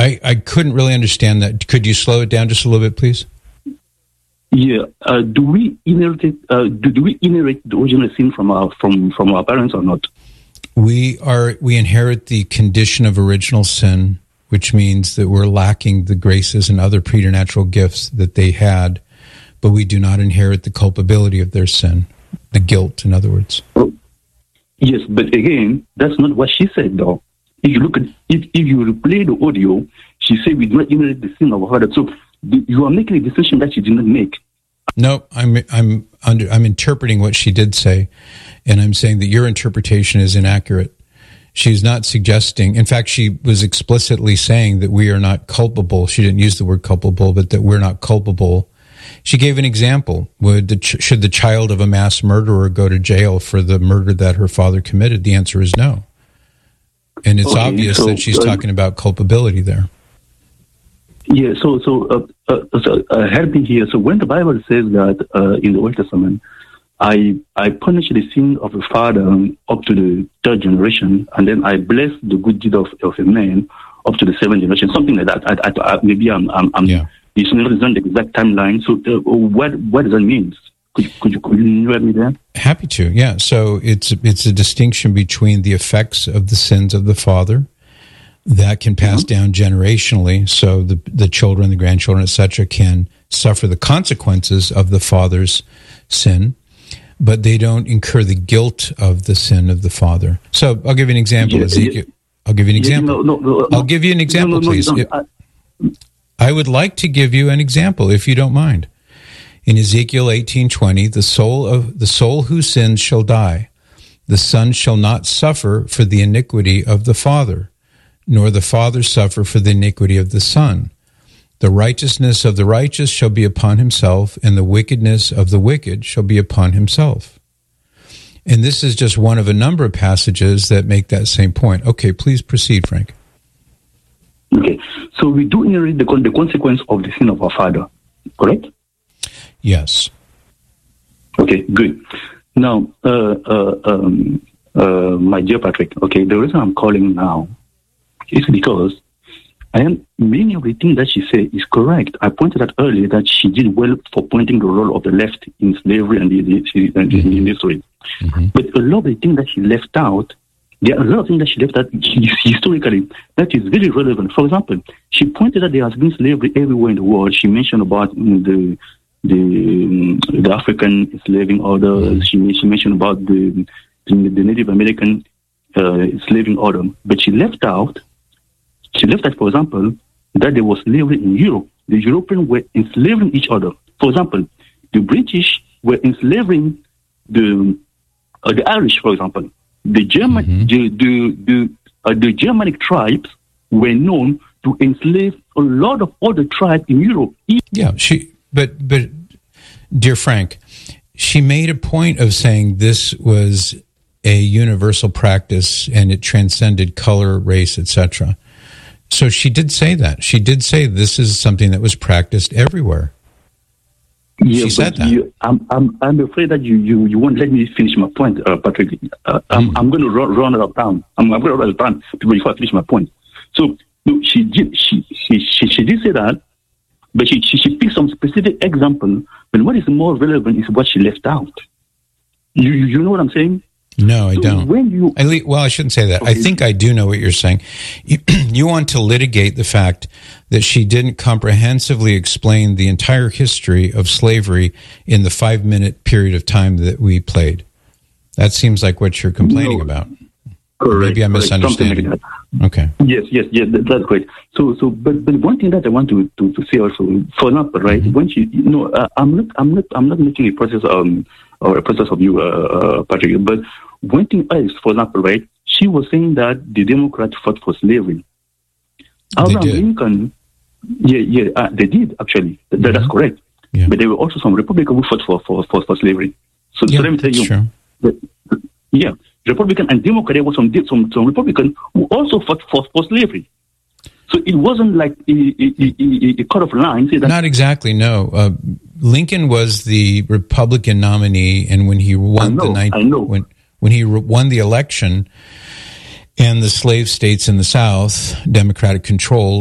I couldn't really understand that. Could you slow it down just a little bit, please? Yeah. Do we inherit the original sin from our parents or not? We inherit the condition of original sin, which means that we're lacking the graces and other preternatural gifts that they had, but we do not inherit the culpability of their sin, the guilt, in other words. Oh, yes, but again, that's not what she said, though. If you look at if you replay the audio, she said we do not inherit the sin of our father. So you are making a decision that she did not make. No, I'm interpreting what she did say, and I'm saying that your interpretation is inaccurate. She's not suggesting. In fact, she was explicitly saying that we are not culpable. She didn't use the word culpable, but that we're not culpable. She gave an example. Should the child of a mass murderer go to jail for the murder that her father committed? The answer is no. And it's obvious that she's talking about culpability there. Yeah, so help me here. So when the Bible says that in the Old Testament, I punish the sin of a father up to the third generation, and then I bless the good deed of a man up to the seventh generation, something like that. Maybe it's not the exact timeline. So what does that mean? Could you help me there? Happy to, yeah. So it's a distinction between the effects of the sins of the father that can pass down generationally, so the children, the grandchildren, etc., can suffer the consequences of the father's sin, but they don't incur the guilt of the sin of the father. So I'll give you an example, Ezekiel. I'll give you an example. I'll give you an example, please. I would like to give you an example, if you don't mind. In Ezekiel 18:20, the soul who sins shall die. The son shall not suffer for the iniquity of the father, nor the father suffer for the iniquity of the son. The righteousness of the righteous shall be upon himself, and the wickedness of the wicked shall be upon himself. And this is just one of a number of passages that make that same point. Okay, please proceed, Frank. Okay, so we do inherit the consequence of the sin of our father, correct? Yes. Okay, good. Now, my dear Patrick, okay, the reason I'm calling now is because many of the things that she said is correct. I pointed out earlier that she did well for pointing the role of the left in slavery and in history. Mm-hmm. But a lot of the things that she left out, there are a lot of things that she left out historically that is very relevant. For example, she pointed out there has been slavery everywhere in the world. She mentioned about the African enslaving orders. She mentioned about the Native American enslaving order. But she left out, for example, that there was slavery in Europe. The Europeans were enslaving each other. For example, the British were enslaving the Irish, for example. The German, the Germanic tribes were known to enslave a lot of other tribes in Europe. Yeah, but dear Frank, she made a point of saying this was a universal practice and it transcended color, race, etc. So she did say that. She did say this is something that was practiced everywhere. Yeah, she said that. I'm afraid that you won't let me finish my point, Patrick. I'm going to run out of time. I'm going to run out of time before I finish my point. So she did say that, but she picked some specific example. But what is more relevant is what she left out. You know what I'm saying? No, I don't. I shouldn't say that. Okay. I think I do know what you're saying. You want to litigate the fact that she didn't comprehensively explain the entire history of slavery in the 5-minute period of time that we played. That seems like what you're complaining about. Correct. Maybe I'm misunderstanding. Like okay. Yes, that's great. So, but one thing that I want to say also, for example, right? Mm-hmm. When she, I'm not making a process or a process of you, Patrick. But one thing else, for example, right? She was saying that the Democrats fought for slavery. Abraham Lincoln, they did actually. That's correct. Yeah. But there were also some Republicans who fought for slavery. So let me tell you, Republican and Democrat, there were some Republicans who also fought for slavery. So it wasn't like a cut of lines. Not exactly, no. Lincoln was the Republican nominee, and when he won when he won the election, and the slave states in the South, Democratic control,